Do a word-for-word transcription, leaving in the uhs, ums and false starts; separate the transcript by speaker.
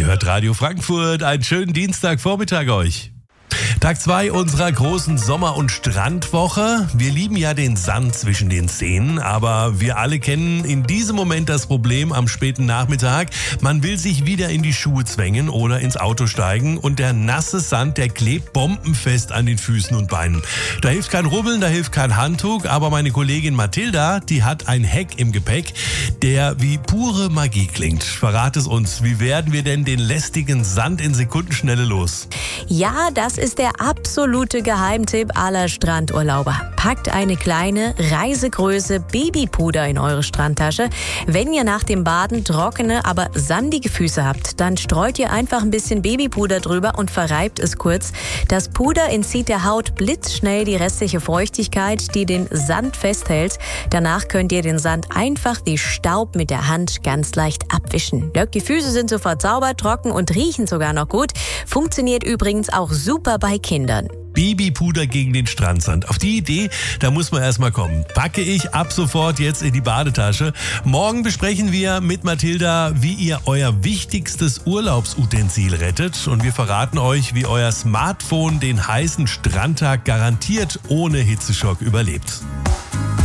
Speaker 1: Ihr hört Radio Frankfurt. Einen schönen Dienstagvormittag euch. Tag zwei unserer großen Sommer- und Strandwoche. Wir lieben ja den Sand zwischen den Zähnen, aber wir alle kennen in diesem Moment das Problem am späten Nachmittag. Man will sich wieder in die Schuhe zwängen oder ins Auto steigen und der nasse Sand, der klebt bombenfest an den Füßen und Beinen. Da hilft kein Rubbeln, da hilft kein Handtuch, aber meine Kollegin Mathilda, die hat ein Hack im Gepäck, der wie pure Magie klingt. Verrat es uns, wie werden wir denn den lästigen Sand in Sekundenschnelle los?
Speaker 2: Ja, das ist der absolute Geheimtipp aller Strandurlauber. Packt eine kleine, Reisegröße Babypuder in eure Strandtasche. Wenn ihr nach dem Baden trockene, aber sandige Füße habt, dann streut ihr einfach ein bisschen Babypuder drüber und verreibt es kurz. Das Puder entzieht der Haut blitzschnell die restliche Feuchtigkeit, die den Sand festhält. Danach könnt ihr den Sand einfach wie Staub mit der Hand ganz leicht abwischen. Die Füße sind sofort sauber, trocken und riechen sogar noch gut. Funktioniert übrigens auch super bei Kindern.
Speaker 1: Babypuder gegen den Strandsand. Auf die Idee, da muss man erstmal kommen. Packe ich ab sofort jetzt in die Badetasche. Morgen besprechen wir mit Mathilda, wie ihr euer wichtigstes Urlaubsutensil rettet. Und wir verraten euch, wie euer Smartphone den heißen Strandtag garantiert ohne Hitzeschock überlebt.